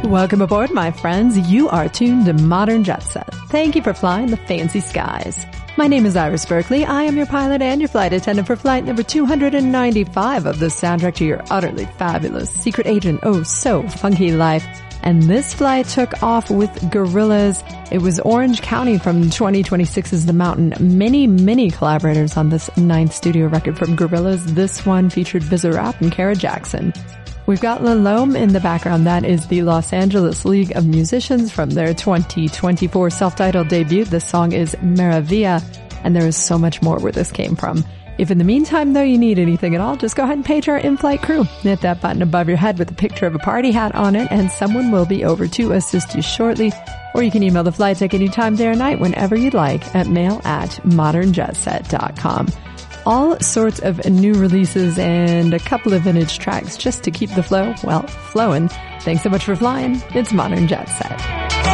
Welcome aboard, my friends. You are tuned to Modern Jet Set. Thank you for flying the fancy skies. My name is Iris Berkeley. I am your pilot and your flight attendant for flight number 295 of the soundtrack to your utterly fabulous secret agent, oh so funky life. And this flight took off with Gorillaz. It was Orange County from 2026's The Mountain. Many collaborators on this 9th studio record from Gorillaz. This one featured Bizarrap and Kara Jackson. We've got Lalome in the background. That is the Los Angeles League of Musicians from their 2024 self-titled debut. The song is Maravilla, and there is so much more where this came from. If in the meantime, though, you need anything at all, just go ahead and page our in-flight crew. Hit that button above your head with a picture of a party hat on it, and someone will be over to assist you shortly. Or you can email the flight deck anytime, day or night, whenever you'd like, at mail@modernjetset.com. All sorts of new releases and a couple of vintage tracks just to keep the flow, well, flowing. Thanks so much for flying. It's Modern Jet Set.